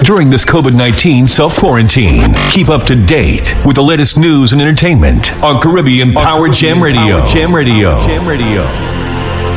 during this COVID-19 self-quarantine. Keep up to date with the latest news and entertainment on Caribbean Power Jam Radio.